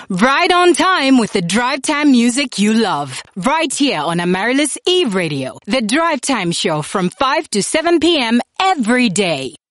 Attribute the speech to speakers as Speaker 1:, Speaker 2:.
Speaker 1: Right on time with the drive time music you love. Right here on Amaryllis Eve Radio. The Drive Time Show from 5 to 7 p.m. every day.